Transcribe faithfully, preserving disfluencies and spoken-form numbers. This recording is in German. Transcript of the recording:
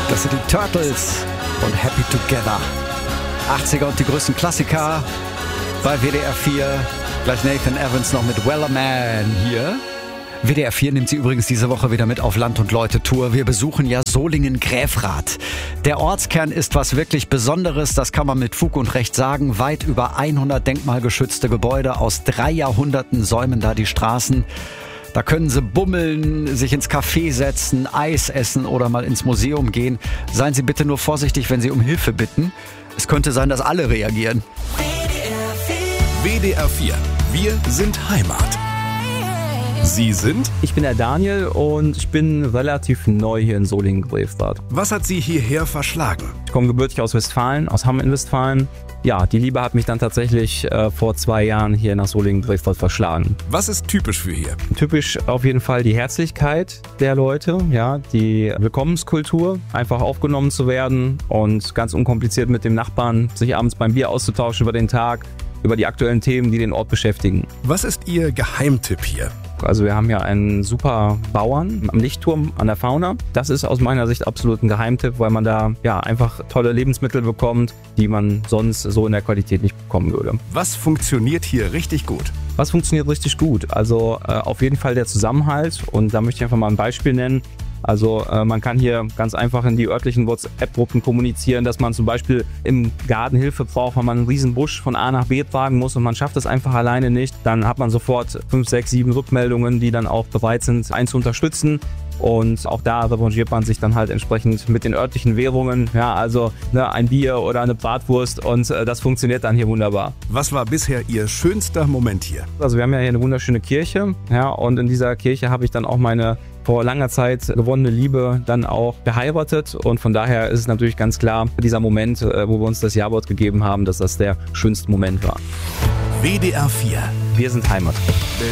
Das sind die Turtles und Happy Together. achtziger und die größten Klassiker bei W D R vier. Gleich Nathan Evans noch mit Wellerman hier. W D R vier nimmt sie übrigens diese Woche wieder mit auf Land- und Leute-Tour. Wir besuchen ja Solingen-Gräfrath. Der Ortskern ist was wirklich Besonderes, das kann man mit Fug und Recht sagen. Weit über hundert denkmalgeschützte Gebäude aus drei Jahrhunderten säumen da die Straßen. Da können Sie bummeln, sich ins Café setzen, Eis essen oder mal ins Museum gehen. Seien Sie bitte nur vorsichtig, wenn Sie um Hilfe bitten. Es könnte sein, dass alle reagieren. W D R vier. Wir sind Heimat. Sie sind? Ich bin der Daniel und ich bin relativ neu hier in Solingen-Gräfrath. Was hat Sie hierher verschlagen? Ich komme gebürtig aus Westfalen, aus Hamm in Westfalen. Ja, die Liebe hat mich dann tatsächlich äh, vor zwei Jahren hier nach Solingen-Gräfrath verschlagen. Was ist typisch für hier? Typisch auf jeden Fall die Herzlichkeit der Leute, ja, die Willkommenskultur, einfach aufgenommen zu werden und ganz unkompliziert mit dem Nachbarn sich abends beim Bier auszutauschen über den Tag, über die aktuellen Themen, die den Ort beschäftigen. Was ist Ihr Geheimtipp hier? Also wir haben ja einen super Bauern am Lichtturm an der Fauna. Das ist aus meiner Sicht absolut ein Geheimtipp, weil man da ja einfach tolle Lebensmittel bekommt, die man sonst so in der Qualität nicht bekommen würde. Was funktioniert hier richtig gut? Was funktioniert richtig gut? Also äh, auf jeden Fall der Zusammenhalt, und da möchte ich einfach mal ein Beispiel nennen. Also äh, man kann hier ganz einfach in die örtlichen WhatsApp-Gruppen kommunizieren, dass man zum Beispiel im Garten Hilfe braucht, wenn man einen riesen Busch von A nach B tragen muss und man schafft es einfach alleine nicht. Dann hat man sofort fünf, sechs, sieben Rückmeldungen, die dann auch bereit sind, einen zu unterstützen. Und auch da revanchiert man sich dann halt entsprechend mit den örtlichen Währungen. Ja, also ne, ein Bier oder eine Bratwurst, und äh, das funktioniert dann hier wunderbar. Was war bisher Ihr schönster Moment hier? Also wir haben ja hier eine wunderschöne Kirche, ja, und in dieser Kirche habe ich dann auch meine vor langer Zeit gewonnene Liebe dann auch geheiratet, und von daher ist es natürlich ganz klar, dieser Moment, äh, wo wir uns das Jawort gegeben haben, dass das der schönste Moment war. W D R vier. Wir sind Heimat.